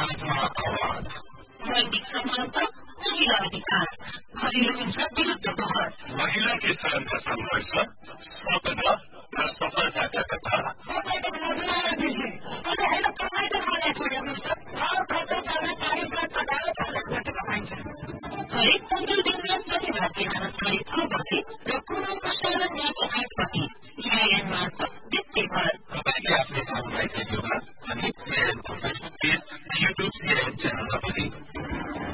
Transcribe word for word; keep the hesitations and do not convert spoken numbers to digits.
साझा आवाज लैंगिक समानता महिला अधिकार घरेलु हिंसा विरुद्ध बहस महिला किसानका संघर्ष सपना र सफलताका कथा हरेक पन्ध्र दिनमा शनिबार बिहान साढे छ बजे